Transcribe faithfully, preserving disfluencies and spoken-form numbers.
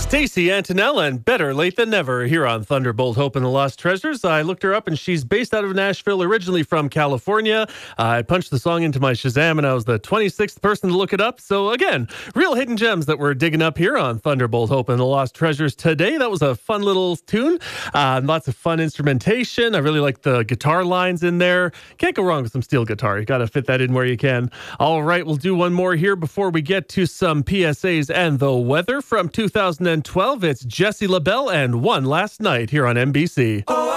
Stacey Antonell and Better Late Than Never here on Thunderbolt Hope and the Lost Treasures. I looked her up and she's based out of Nashville, originally from California. Uh, I punched the song into my Shazam and I was the twenty-sixth person to look it up. So again, real hidden gems that we're digging up here on Thunderbolt Hope and the Lost Treasures today. That was a fun little tune. Uh, lots of fun instrumentation. I really like the guitar lines in there. Can't go wrong with some steel guitar. You got to fit that in where you can. All right, we'll do one more here before we get to some P S As and the weather from two thousand twelve. It's Jesse LaBelle and One Last Night here on N B C. Oh,